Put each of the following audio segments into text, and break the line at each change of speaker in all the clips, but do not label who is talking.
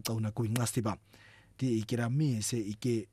kauna kuin ngastiba di ikira mi se ike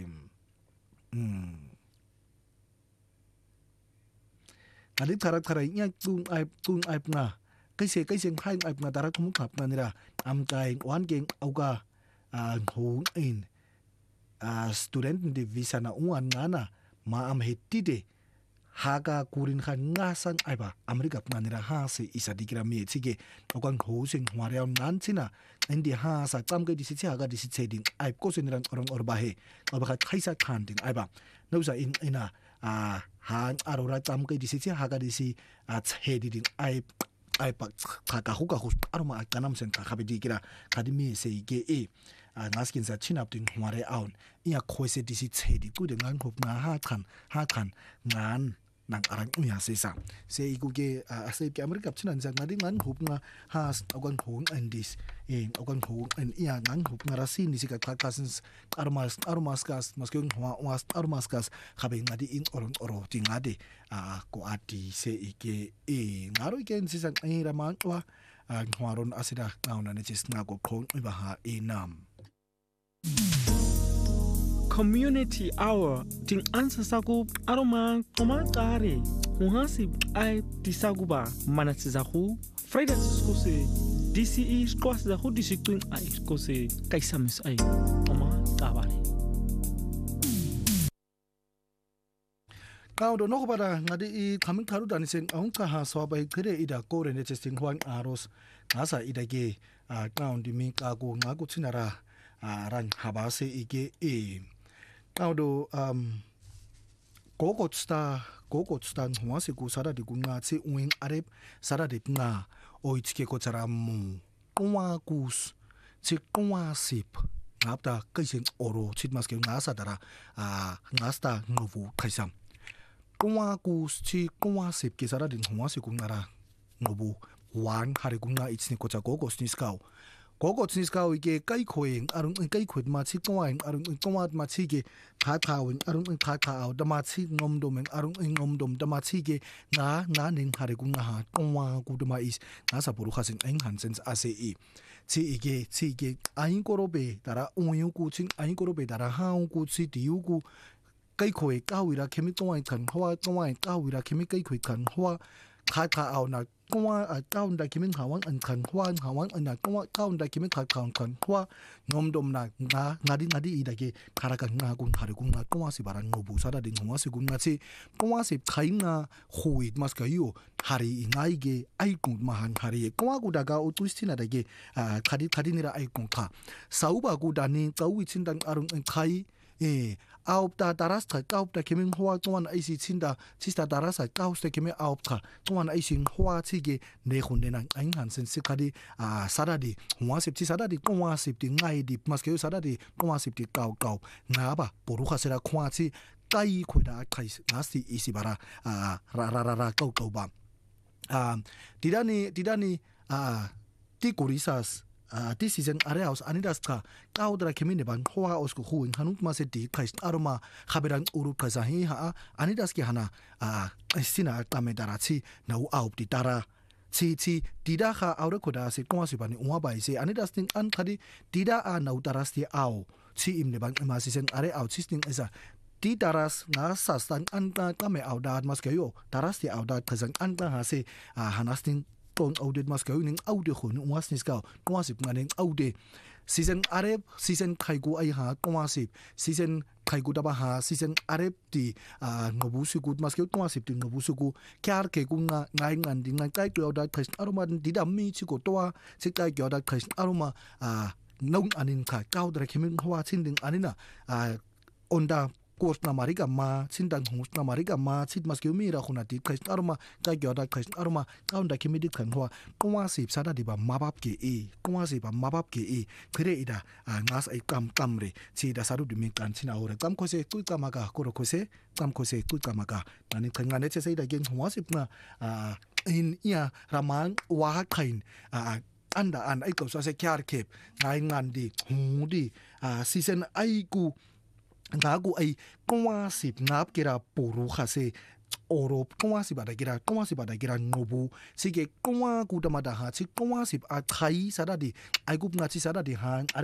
Kali tara nya tung ai na cái xe hai ai na tara kum khap na nira am kai wan geng auga hong in student de visa na uan ngana ma am hetide haga kurin khan ngasan aiba Amerika na nira ha se isa dikira mi chige okan ho sing hwariaw nan china indi ha sa cham ke disi haga disi cheding ai ko se niran orong orba he oba kha khaisa khan ding aiba no sa ina han arora cham ke disi haga disi cheding ai pa ka hu aroma kanam sen ka khabi dikira kadimi se ge ngaskin sa chinap ding hware aun ia khoise disi chedi ku de ngang hop na ha khan ngan nang arang uya se sa se iguge ase ke Amerika chinan jang ngadi ngan hop nga has agon hong and this agon hong and ia ngang hop nga rasin ni sika kakasins aromas gas maskung hwa was aromas gas khabe ngadi in oro tingade ko ati se ike ngaro ken sisang raman wa ngwaron asida ngauna ne chis nga ko khong iba ha nam
Community Hour ting ansa saku aroma komatare muhasi ai tisaguba manatsizahu Friday skose DCE skos za hu disituin ai skose kaisamis ai oma tabare
Kaudo no bada ngadi I khamin kharu danisen aunka ha sobai kre ida kore ne testing hwan aros ngasa ida ge kaundi mi ka go ngaku chinara ran habase ige Kaudo 고고츠다 홍화세고 사라디고 나체 우잉 아랩 사라디나 오이치게 고자라무 꽁와구스 치 꽁와십 납다 그신 오로 치마스게 나사다라 나스타 노부 카이삼 꽁와구스 치 꽁와십 게 사라딘 홍화세고 나라 노부 완 하리고나 이치니 고자 고고스니스카오 고고츠니스카오 이게 까이코잉 아룬 까이코드 마치 꽁와잉 아룬 꽁와 마치게 파타윈 아룬 파타오 다마치 놈돔eng 아룬 놈돔 다마치게 나는 하리구나 하 꽁와 구드마이스 나사 보루카신 앵한센스 아세이 치 이게 아인코로베 따라 우유구칭 아인코로베 따라 하우구치 디우구 까이코에 까위라 케미 꽁와잉 칸 호와 꽁와잉 까위라 케미 까이코에 칸 호와 카타오 나 꽁와 까운다 기민 하왕 안칸 호완 하왕 안나 꽁와 까운다 기민 카카운 칸 호와 놈돔나 나디 이다게 카라간 나군 하르군 꽁와시 바란 노부사다 딩 꽁와시 군나치 꽁와시 카잉나 호이 마스카요 하리 나이게 아이군 마한 하리에 꽁와구다가 오투스티나다게 카디니라 아이군 카 사우바구다니 까우이친당 아룬 카이 아홉다 다라스타 까홉다 케민 호와 동안 아이시 친다 치스타 다라사 까홉스타 케민 아홉타 동안 아이신 호와 치게 네혼데난 아잉한센 시카디 사다디 호와십티 사다디 꽁와십티 나이디 마스케요 사다디 꽁와십티 까오까오 나바 보루카세라 콩아치 까이 코이다 카이스 나스티 이시바라 라라라라 까오까오바 디다니 티코리사스 this season areas anidaska kaudra kemine ban hoa osku huin hanuk mase di khaist aroma khaberan uru khaza hi ha anidaski hana sina tamedarachi nau aupti tara chi dida kha aure khoda se kwasi bani uwa bai se anidasting an khadi dida a nau tarasti au chi imne ban ma season are au chisting esa di taras nga sastan anta kame audad maskeyo tarasti audad khazang anta ha se hanasting ton audit maskau ning aude khun wasnis ka kwasip nganing aude season arep season khaigu ai ha kwasip season khaigu daba ha season arep ti nobusuku maskau kwasip ti nobusuku kyar ke kunga ngai ngan ding ngai kai kyo da khis aroma didam mi chi ko towa sikai kyo da khis aroma nong anin kha kaudra khimin hwa chinding anina onda course na mariga ma chindang hus na mariga ma chit maskeu mi ra khuna ti khais aroma ka gyoda khais aroma kaunda kimidi khan hwa kongwa sip sada diba mabap ke kongwa sip mabap ke khre ida ngas ai kam re chi da saru dimi kan china ore kam khose tu kamaga koro khose kam khose tu kamaga ani khanga ne che sei da gen hwa sip na in ia raman wa khain anda an ai ko sa se kyar kep ngai ngan di hu di season ai ku ngaku ay kwasip ngap kira puru khase oro kwasip ada kira ngobu sige kwaku damada ha chi kwasip a thai sadadi ai gup ngachi sadadi han